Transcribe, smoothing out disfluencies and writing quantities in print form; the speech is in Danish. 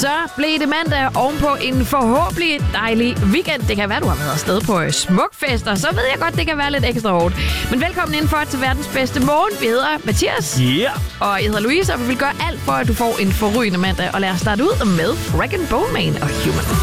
Så blev det mandag ovenpå en forhåbentlig dejlig weekend. Det kan være, du har været afsted på smukfester, så ved jeg godt, det kan være lidt ekstra hårdt. Men velkommen indenfor til verdens bedste morgen. Vi hedder Mathias. Og jeg hedder Louise, og vi vil gøre alt for, at du får en forrygende mandag. Og lad os starte ud med Dragon Bone Man og Human.